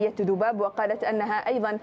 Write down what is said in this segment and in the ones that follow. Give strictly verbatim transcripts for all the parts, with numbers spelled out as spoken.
ذباب، وقالت أنها أيضا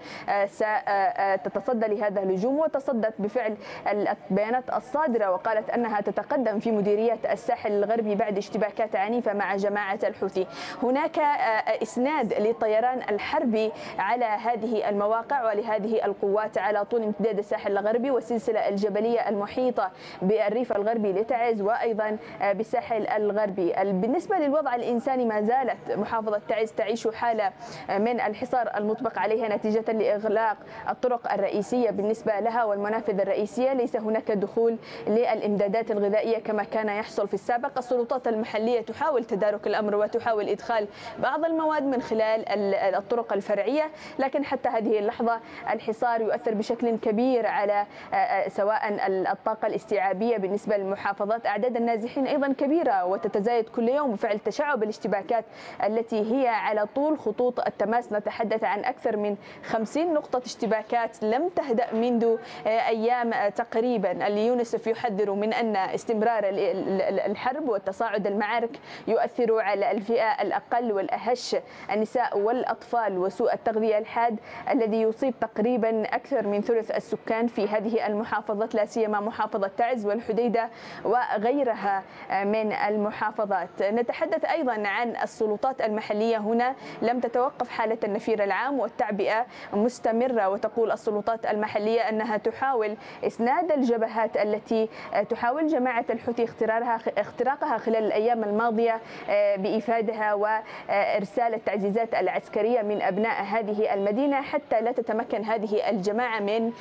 ستتصدى لهذا الهجوم، وتصدت بفعل البيانات الصادرة، وقالت أنها تتقدم في مديرية الساحل الغربي بعد اشتباكات عنيفة مع جماعة الحوثي. هناك إسناد للطيران الحربي على هذه المواقع ولهذه القوات على طول امتداد الساحل الغربي والسلسلة الجبلية المحيطة بالريف الغربي لتعز وأيضا بالساحل الغربي. بالنسبة للوضع الإنساني، ما زالت محافظة تعز تعيش حالة من الحصار المطبق عليها نتيجة لإغلاق الطرق الرئيسية بالنسبة لها والمنافذ الرئيسية. ليس هناك دخول للإمدادات الغذائية كما كان يحصل في السابق. السلطات المحلية تحاول تدارك الأمر وتحاول إدخال بعض المواد من خلال الطرق الفرعية، لكن حتى هذه اللحظة الحصار يؤثر بشكل كبير على سواء الطاقة الاستيعابية بالنسبة للمحافظات. أعداد النازحين أيضا كبيرة وتتزايد كل يوم بفعل تشعب الاشتباكات التي هي على طول خطوط التماس. نتحدث عن أكثر من خمسين نقطة اشتباكات لم تهدأ منذ أيام تقريبا. اليونسف يحذر من أن استمرار الحرب وتصاعد المعارك يؤثر على الفئة الأقل والأهش، النساء والأطفال، وسوء التغذية الحاد الذي يصيب تقريبا أكثر من ثلث السكان في هذه المحافظات، لا سيما محافظة تعز والحديدة وغيرها من المحافظات. نتحدث أيضا عن السلطات المحلية. هنا لم تتوقف حالة النفير العام والتعبئة مستمرة، وتقول السلطات المحلية أنها تحاول إسناد الجبهات التي تحاول جماعة الحوثي اختراقها اختراقها خلال الأيام الماضية بإفادها وإرسال التعزيزات العسكرية من أبناء هذه المدينة حتى لا تتمكن هذه الجماعة من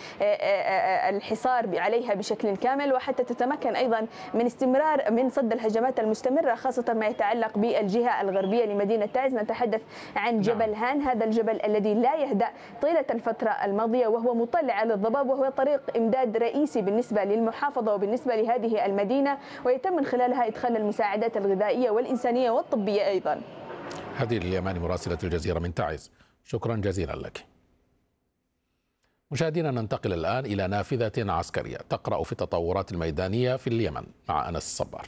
الحصار عليها بشكل كامل، وحتى تتمكن أيضا من استمرار من صد الهجمات المستمرة، خاصة ما يتعلق بالجهة الغربية لمدينة تعز. نتحدث عن جبل هان، هذا الجبل الذي لا يهدأ طيلة الفترة الماضية وهو مطل على الضباب، وهو طريق إمداد رئيسي بالنسبة للمحافظة وبالنسبة لهذه المدينة، ويتم من خلالها إدخال المساعدات الغذائية والإنسانية والطبية أيضا. هذه اليماني مراسلة الجزيرة من تعز، شكرا جزيلا لك. مشاهدينا، ننتقل الآن إلى نافذة عسكرية تقرأ في التطورات الميدانية في اليمن مع أنس الصبار.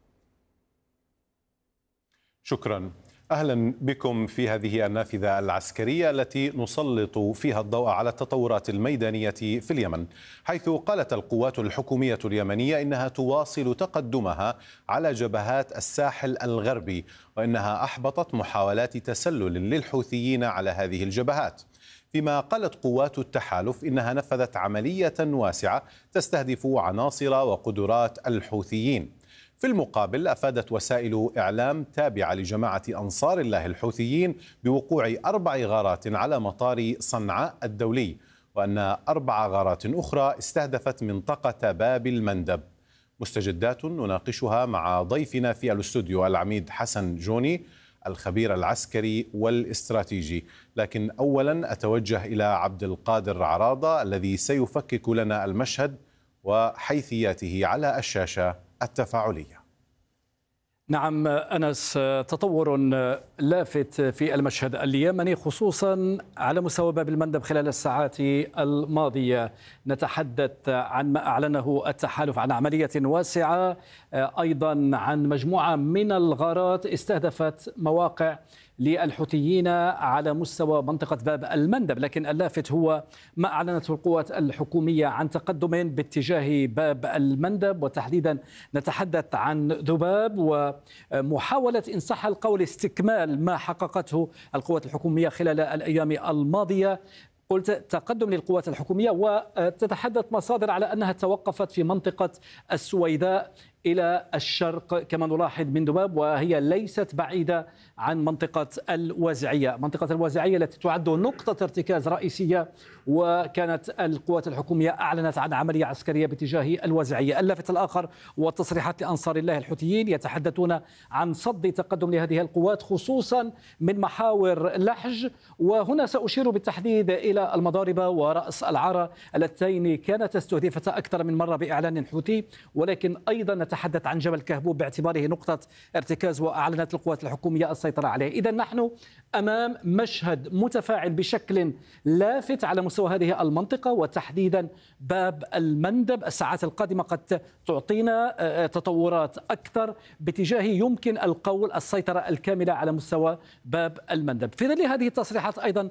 شكرا. أهلا بكم في هذه النافذة العسكرية التي نسلط فيها الضوء على التطورات الميدانية في اليمن، حيث قالت القوات الحكومية اليمنية إنها تواصل تقدمها على جبهات الساحل الغربي، وإنها أحبطت محاولات تسلل للحوثيين على هذه الجبهات. فيما قالت قوات التحالف إنها نفذت عملية واسعة تستهدف عناصر وقدرات الحوثيين. في المقابل، أفادت وسائل إعلام تابعة لجماعة أنصار الله الحوثيين بوقوع أربع غارات على مطار صنعاء الدولي، وأن أربع غارات أخرى استهدفت منطقة باب المندب. مستجدات نناقشها مع ضيفنا في الاستوديو العميد حسن جوني الخبير العسكري والاستراتيجي، لكن أولا أتوجه إلى عبد القادر عراضة الذي سيفكك لنا المشهد وحيثياته على الشاشة التفاعلية. نعم أنس، تطور لافت في المشهد اليمني خصوصا على مستوى باب المندب خلال الساعات الماضية. نتحدث عن ما أعلنه التحالف عن عملية واسعة، أيضا عن مجموعة من الغارات استهدفت مواقع للحوثيين على مستوى منطقة باب المندب، لكن اللافت هو ما أعلنته القوات الحكومية عن تقدم باتجاه باب المندب، وتحديدا نتحدث عن ذباب ومحاولة إن صح القول استكمال ما حققته القوات الحكومية خلال الأيام الماضية. قلت تقدم للقوات الحكومية، وتتحدث مصادر على أنها توقفت في منطقة السويداء إلى الشرق كما نلاحظ من ذباب، وهي ليست بعيدة عن منطقة الوازعية، منطقة الوازعية التي تعد نقطة ارتكاز رئيسية، وكانت القوات الحكومية أعلنت عن عملية عسكرية باتجاه الوازعية. اللافت الآخر والتصريحات لأنصار الله الحوثيين يتحدثون عن صد تقدم لهذه القوات خصوصا من محاور لحج، وهنا سأشير بالتحديد إلى المضاربة ورأس العارة اللتين كانت استهدفتا أكثر من مرة بإعلان حوثي، ولكن أيضا نتحدث عن جبل كهبوب باعتباره نقطة ارتكاز وأعلنت القوات الحكومية السيطرة عليه. إذا نحن أمام مشهد متفاعل بشكل لافت على مستوى هذه المنطقة، وتحديدا باب المندب. الساعات القادمة قد تعطينا تطورات أكثر باتجاه يمكن القول السيطرة الكاملة على مستوى باب المندب. في ظل هذه التصريحات أيضا